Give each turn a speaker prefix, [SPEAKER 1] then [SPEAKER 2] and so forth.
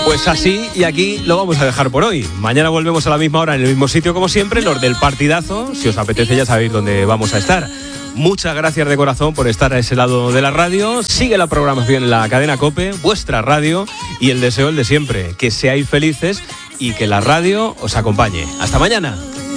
[SPEAKER 1] Pues así y aquí lo vamos a dejar por hoy. Mañana volvemos a la misma hora en el mismo sitio como siempre, los del partidazo. Si os apetece ya sabéis dónde vamos a estar. Muchas gracias de corazón por estar a ese lado de la radio. Sigue la programación en la cadena COPE, vuestra radio, y el deseo el de siempre, que seáis felices y que la radio os acompañe. Hasta mañana.